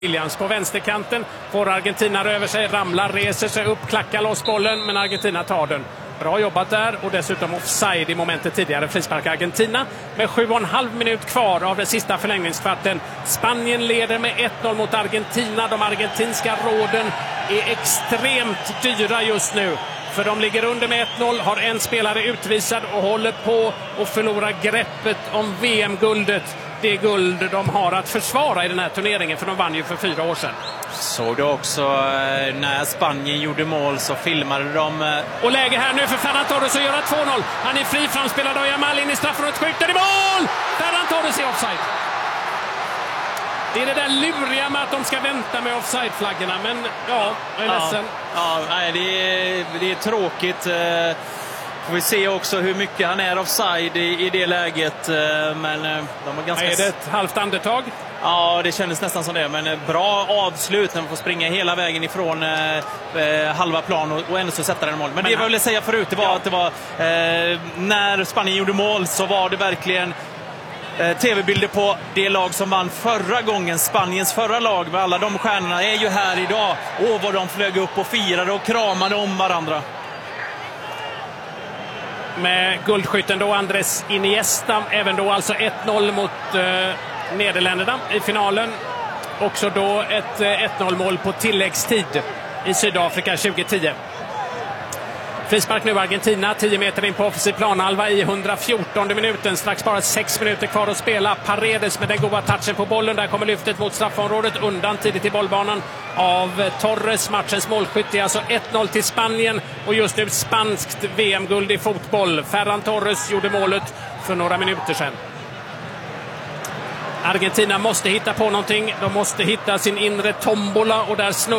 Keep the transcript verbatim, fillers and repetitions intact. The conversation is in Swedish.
Williams på vänsterkanten, får Argentina över sig, ramlar, reser sig upp, klackar loss bollen, men Argentina tar den. Bra jobbat där, och dessutom offside i momentet tidigare, frispark Argentina. Med sju och en halv minut kvar av den sista förlängningskvarten. Spanien leder med ett noll mot Argentina. De argentinska råden är extremt dyra just nu. För de ligger under med ett noll, har en spelare utvisad och håller på att förlora greppet om V M-guldet. Det guld de har att försvara i den här turneringen, för de vann ju för fyra år sedan. Såg du också när Spanien gjorde mål så filmade de... Och läge här nu för Ferran Torres att göra två noll. Han är fri, framspelad av Yamal in i straffområdet, skjuter i mål! Ferran Torres är offside. Det är det där luriga med att de ska vänta med offside-flaggorna, men ja, jag är ja, ledsen. Ja, nej, det är, det är tråkigt. Får vi se också hur mycket han är offside i, i det läget, men de var ganska... Är det ett halvt andetag? Ja, det kändes nästan som det, men bra avslut när man får springa hela vägen ifrån eh, halva plan och, och ändå så sätta den mål. Men, men det jag ville säga förut, det var ja. att det var eh, när Spanien gjorde mål så var det verkligen eh, tv-bilder på det lag som vann förra gången. Spaniens förra lag med alla de stjärnorna är ju här idag. Åh, vad de flög upp och firade och kramade om varandra. Med guldskytten då Andres Iniesta, även då alltså ett noll mot eh, Nederländerna i finalen. Också då ett ett noll-mål på tilläggstid i Sydafrika tjugo tio. Frispark nu Argentina, tio meter in på offensiv planhalva i hundrafjortonde minuten. Strax bara sex minuter kvar att spela. Paredes med den goda touchen på bollen. Där kommer lyftet mot straffområdet, undan tidigt i bollbanan av Torres, matchens målskytt. Är alltså ett noll till Spanien, och just nu spanskt V M-guld i fotboll. Ferran Torres gjorde målet för några minuter sedan. Argentina måste hitta på någonting. De måste hitta sin inre tombola, och där snurrar